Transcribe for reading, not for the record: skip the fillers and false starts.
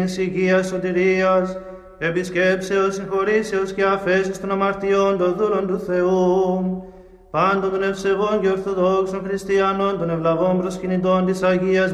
ελεημοσύνης, υγείας, σωτηρίας, επισκέψεως, συγχωρήσεως και αφέσεως των αμαρτιών των δούλων του Θεού, πάντων των ευσεβών και ορθοδόξων χριστιανών, των ευλαβών προσκυνητών της Αγίας